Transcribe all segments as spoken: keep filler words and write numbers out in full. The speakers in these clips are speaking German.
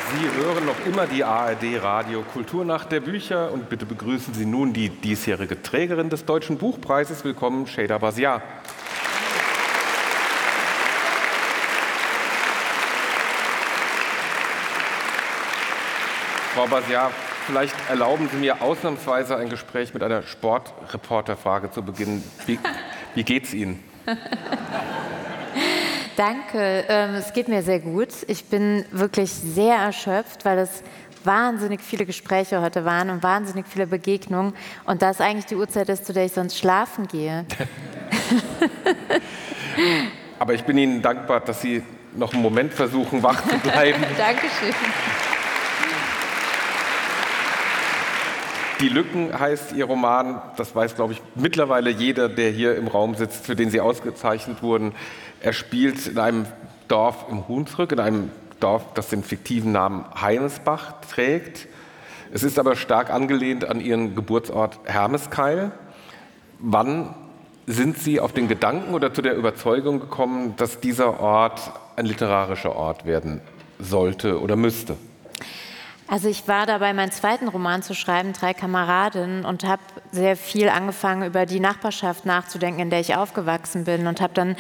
Sie hören noch immer die A R D Radio Kulturnacht der Bücher und bitte begrüßen Sie nun die diesjährige Trägerin des Deutschen Buchpreises. Willkommen, Şeyda Bazia. Frau Bazia, vielleicht erlauben Sie mir ausnahmsweise ein Gespräch mit einer Sportreporterfrage zu beginnen. Wie, wie geht's Ihnen? Danke, ähm, es geht mir sehr gut. Ich bin wirklich sehr erschöpft, weil es wahnsinnig viele Gespräche heute waren und wahnsinnig viele Begegnungen. Und da es eigentlich die Uhrzeit ist, zu der ich sonst schlafen gehe. Aber ich bin Ihnen dankbar, dass Sie noch einen Moment versuchen, wach zu bleiben. Dankeschön. Die Lücken heißt Ihr Roman, das weiß, glaube ich, mittlerweile jeder, der hier im Raum sitzt, für den Sie ausgezeichnet wurden. Er spielt in einem Dorf im Hunsrück, in einem Dorf, das den fiktiven Namen Heinesbach trägt. Es ist aber stark angelehnt an Ihren Geburtsort Hermeskeil. Wann sind Sie auf den Gedanken oder zu der Überzeugung gekommen, dass dieser Ort ein literarischer Ort werden sollte oder müsste? Also ich war dabei, meinen zweiten Roman zu schreiben, Drei Kameradinnen, und habe sehr viel angefangen, über die Nachbarschaft nachzudenken, in der ich aufgewachsen bin, und habe dann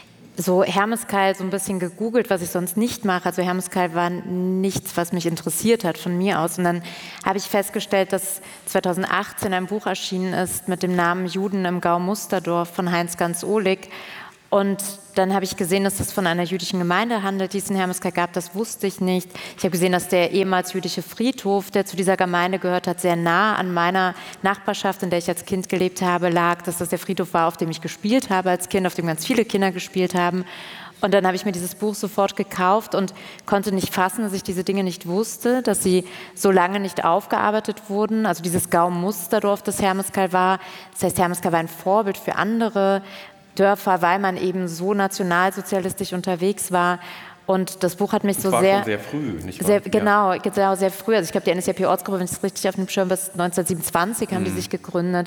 so Hermeskeil so ein bisschen gegoogelt, was ich sonst nicht mache. Also Hermeskeil war nichts, was mich interessiert hat von mir aus. Und dann habe ich festgestellt, dass zweitausendachtzehn ein Buch erschienen ist mit dem Namen Juden im Gau Musterdorf von Heinz Ganz-Ohlig. Und dann habe ich gesehen, dass das von einer jüdischen Gemeinde handelt, die es in Hermeskeil gab. Das wusste ich nicht. Ich habe gesehen, dass der ehemals jüdische Friedhof, der zu dieser Gemeinde gehört hat, sehr nah an meiner Nachbarschaft, in der ich als Kind gelebt habe, lag. Dass das der Friedhof war, auf dem ich gespielt habe als Kind, auf dem ganz viele Kinder gespielt haben. Und dann habe ich mir dieses Buch sofort gekauft und konnte nicht fassen, dass ich diese Dinge nicht wusste, dass sie so lange nicht aufgearbeitet wurden. Also dieses Gau Musterdorf, das Hermeskeil war. Das heißt, Hermeskeil war ein Vorbild für andere Dörfer, weil man eben so nationalsozialistisch unterwegs war. Und das Buch hat mich das so war sehr... Schon sehr früh, nicht wahr? Sehr, genau, ja. genau, sehr früh. Also ich glaube, die N S D A P-Ortsgruppe, wenn ich es richtig auf dem Schirm habe, neunzehnhundertsiebenundzwanzig haben mhm. die sich gegründet.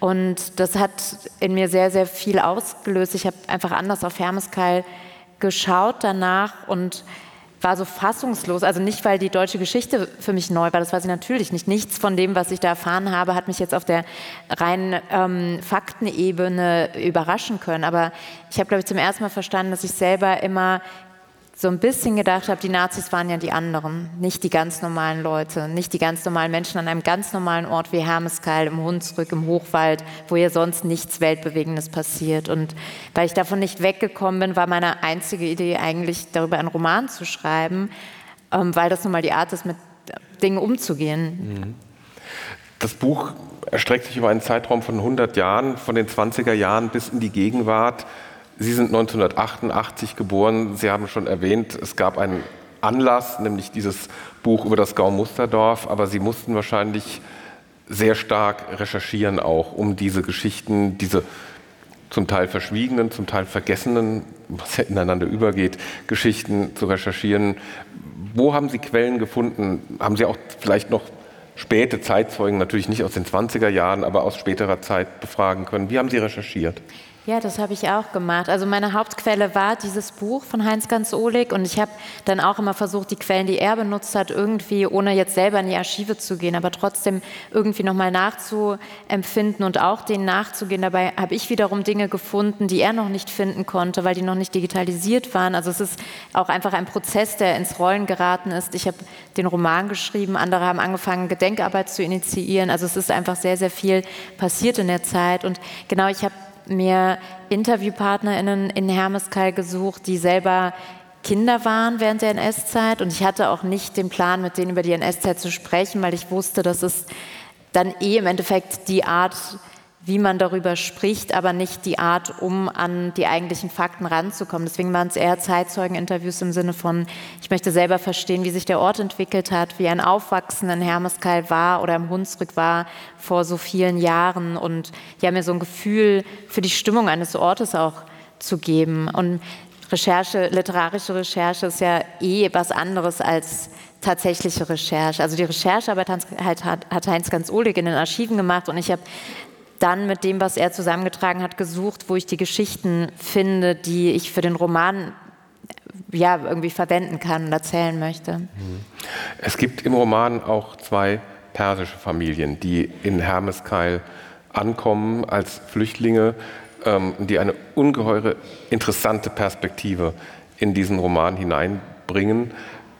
Und das hat in mir sehr, sehr viel ausgelöst. Ich habe einfach anders auf Hermeskeil geschaut danach und war so fassungslos, also nicht, weil die deutsche Geschichte für mich neu war, das war sie natürlich nicht. Nichts von dem, was ich da erfahren habe, hat mich jetzt auf der reinen ähm, Faktenebene überraschen können. Aber ich habe, glaube ich, zum ersten Mal verstanden, dass ich selber immer so ein bisschen gedacht habe, die Nazis waren ja die anderen, nicht die ganz normalen Leute, nicht die ganz normalen Menschen an einem ganz normalen Ort wie Hermeskeil, im Hunsrück, im Hochwald, wo ja sonst nichts Weltbewegendes passiert. Und weil ich davon nicht weggekommen bin, war meine einzige Idee eigentlich, darüber einen Roman zu schreiben, ähm, weil das nun mal die Art ist, mit Dingen umzugehen. Das Buch erstreckt sich über einen Zeitraum von hundert Jahren, von den zwanziger Jahren bis in die Gegenwart. Sie sind neunzehnhundertachtundachtzig geboren. Sie haben schon erwähnt, es gab einen Anlass, nämlich dieses Buch über das Gau Musterdorf. Aber Sie mussten wahrscheinlich sehr stark recherchieren auch, um diese Geschichten, diese zum Teil verschwiegenen, zum Teil vergessenen, was ja ineinander übergeht, Geschichten zu recherchieren. Wo haben Sie Quellen gefunden? Haben Sie auch vielleicht noch späte Zeitzeugen, natürlich nicht aus den zwanziger Jahren, aber aus späterer Zeit befragen können? Wie haben Sie recherchiert? Ja, das habe ich auch gemacht. Also meine Hauptquelle war dieses Buch von Heinz Ganz-Ohlig, und ich habe dann auch immer versucht, die Quellen, die er benutzt hat, irgendwie, ohne jetzt selber in die Archive zu gehen, aber trotzdem irgendwie nochmal nachzuempfinden und auch denen nachzugehen. Dabei habe ich wiederum Dinge gefunden, die er noch nicht finden konnte, weil die noch nicht digitalisiert waren. Also es ist auch einfach ein Prozess, der ins Rollen geraten ist. Ich habe den Roman geschrieben, andere haben angefangen, Gedenkarbeit zu initiieren. Also es ist einfach sehr, sehr viel passiert in der Zeit. Und genau, ich habe mir InterviewpartnerInnen in Hermeskeil gesucht, die selber Kinder waren während der N S-Zeit, und ich hatte auch nicht den Plan, mit denen über die N S-Zeit zu sprechen, weil ich wusste, dass es dann eh im Endeffekt die Art, wie man darüber spricht, aber nicht die Art, um an die eigentlichen Fakten ranzukommen. Deswegen waren es eher Zeitzeugeninterviews im Sinne von, ich möchte selber verstehen, wie sich der Ort entwickelt hat, wie ein Aufwachsen in Hermeskeil war oder im Hunsrück war vor so vielen Jahren, und ja, mir so ein Gefühl für die Stimmung eines Ortes auch zu geben. Und Recherche, literarische Recherche ist ja eh was anderes als tatsächliche Recherche. Also die Recherchearbeit hat, hat Heinz Ganz-Ohlig in den Archiven gemacht, und ich habe dann mit dem, was er zusammengetragen hat, gesucht, wo ich die Geschichten finde, die ich für den Roman ja, irgendwie verwenden kann und erzählen möchte. Es gibt im Roman auch zwei persische Familien, die in Hermeskeil ankommen als Flüchtlinge, ähm, die eine ungeheure interessante Perspektive in diesen Roman hineinbringen.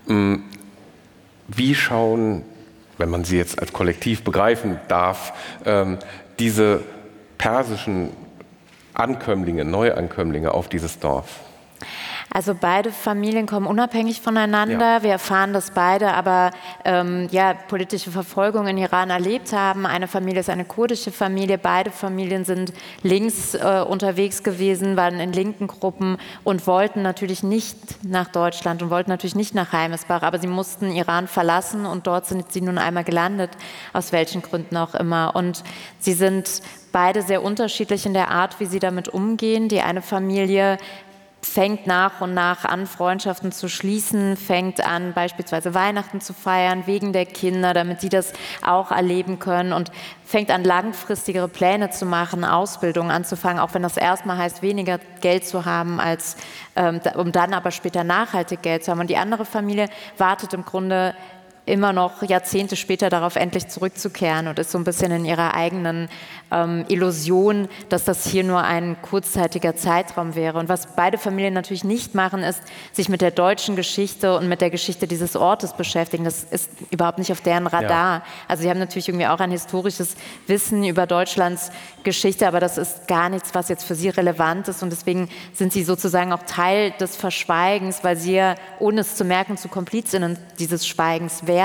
Wie schauen, wenn man sie jetzt als Kollektiv begreifen darf, ähm, diese persischen Ankömmlinge, Neuankömmlinge auf dieses Dorf? Also beide Familien kommen unabhängig voneinander. Ja. Wir erfahren, dass beide aber ähm, ja, politische Verfolgung in Iran erlebt haben. Eine Familie ist eine kurdische Familie. Beide Familien sind links äh, unterwegs gewesen, waren in linken Gruppen und wollten natürlich nicht nach Deutschland und wollten natürlich nicht nach Heimesbach. Aber sie mussten Iran verlassen und dort sind sie nun einmal gelandet, aus welchen Gründen auch immer. Und sie sind beide sehr unterschiedlich in der Art, wie sie damit umgehen. Die eine Familie fängt nach und nach an, Freundschaften zu schließen, fängt an, beispielsweise Weihnachten zu feiern, wegen der Kinder, damit sie das auch erleben können und fängt an, langfristigere Pläne zu machen, Ausbildungen anzufangen, auch wenn das erstmal heißt, weniger Geld zu haben, als, ähm, um dann aber später nachhaltig Geld zu haben. Und die andere Familie wartet im Grunde immer noch Jahrzehnte später darauf, endlich zurückzukehren und ist so ein bisschen in ihrer eigenen ähm, Illusion, dass das hier nur ein kurzzeitiger Zeitraum wäre. Und was beide Familien natürlich nicht machen, ist, sich mit der deutschen Geschichte und mit der Geschichte dieses Ortes beschäftigen. Das ist überhaupt nicht auf deren Radar. Ja. Also sie haben natürlich irgendwie auch ein historisches Wissen über Deutschlands Geschichte, aber das ist gar nichts, was jetzt für sie relevant ist. Und deswegen sind sie sozusagen auch Teil des Verschweigens, weil sie ja, ohne es zu merken, zu Komplizinnen dieses Schweigens werden.